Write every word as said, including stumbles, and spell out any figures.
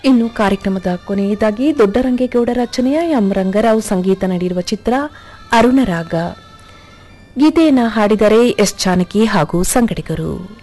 ಇನ್ನು ಕಾರ್ಯಕ್ರಮದ ಕೊನೆಯದಾಗಿ ದೊಡ್ಡರಂಗೇಗೌಡ ರಚನೆಯ ಎಂ ರಂಗರಾವ್ ಸಂಗೀತ ನೀಡಿರುವ ಚಿತ್ರ ಅರುಣರಾಗ. ಗೀತೆಯನ್ನು ಹಾಡಿದರೆ ಎಸ್ ಜಾನಕಿ ಹಾಗೂ ಸಂಗಡಿಗರು.